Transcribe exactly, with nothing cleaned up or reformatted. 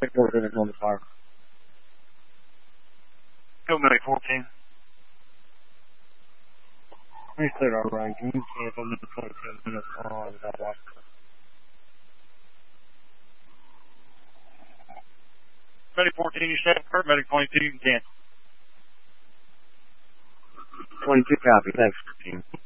Medic fourteen is on the fire. Go Medic fourteen. We cleared our run. Can you cancel the twenty-two minutes on that watch? Medic fourteen, you stand for Medic twenty-two, you can cancel. twenty-two copy. Thanks, team.